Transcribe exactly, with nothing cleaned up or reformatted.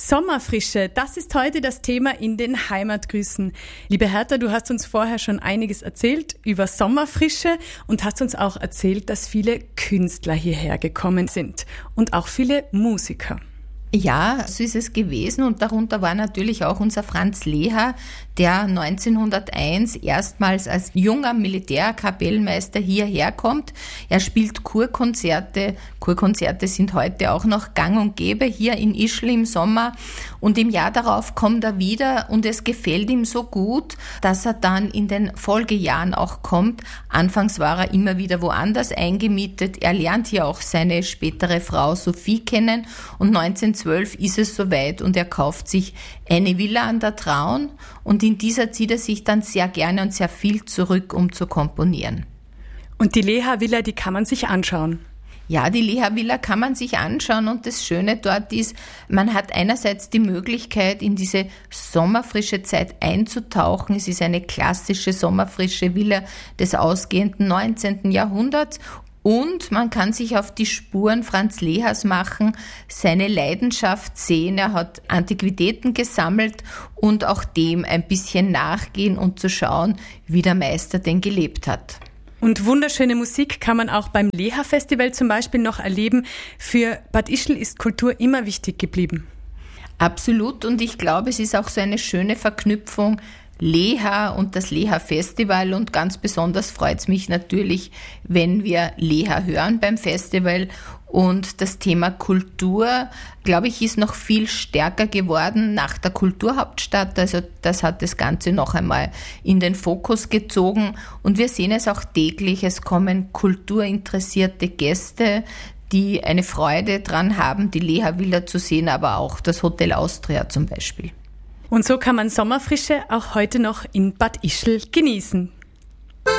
Sommerfrische, das ist heute das Thema in den Heimatgrüßen. Liebe Hertha, du hast uns vorher schon einiges erzählt über Sommerfrische und hast uns auch erzählt, dass viele Künstler hierher gekommen sind und auch viele Musiker. Ja, so ist es gewesen und darunter war natürlich auch unser Franz Leher, der neunzehnhunderteins erstmals als junger Militärkapellmeister hierher kommt. Er spielt Kurkonzerte. Kurkonzerte sind heute auch noch gang und gäbe hier in Ischl im Sommer. Und im Jahr darauf kommt er wieder und es gefällt ihm so gut, dass er dann in den Folgejahren auch kommt. Anfangs war er immer wieder woanders eingemietet. Er lernt hier auch seine spätere Frau Sophie kennen und neunzehnhundertzwölf ist es soweit und er kauft sich eine Villa an der Traun und in dieser zieht er sich dann sehr gerne und sehr viel zurück, um zu komponieren. Und die Leher-Villa, die kann man sich anschauen? Ja, die Leher-Villa kann man sich anschauen und das Schöne dort ist, man hat einerseits die Möglichkeit, in diese sommerfrische Zeit einzutauchen. Es ist eine klassische sommerfrische Villa des ausgehenden neunzehnten Jahrhunderts. Und man kann sich auf die Spuren Franz Lehers machen, seine Leidenschaft sehen. Er hat Antiquitäten gesammelt und auch dem ein bisschen nachgehen und zu schauen, wie der Meister denn gelebt hat. Und wunderschöne Musik kann man auch beim Leher-Festival zum Beispiel noch erleben. Für Bad Ischl ist Kultur immer wichtig geblieben. Absolut und ich glaube, es ist auch so eine schöne Verknüpfung Leher und das Leher-Festival und ganz besonders freut es mich natürlich, wenn wir Leher hören beim Festival und das Thema Kultur, glaube ich, ist noch viel stärker geworden nach der Kulturhauptstadt, also das hat das Ganze noch einmal in den Fokus gezogen und wir sehen es auch täglich, es kommen kulturinteressierte Gäste, die eine Freude dran haben, die Leher-Villa zu sehen, aber auch das Hotel Austria zum Beispiel. Und so kann man Sommerfrische auch heute noch in Bad Ischl genießen.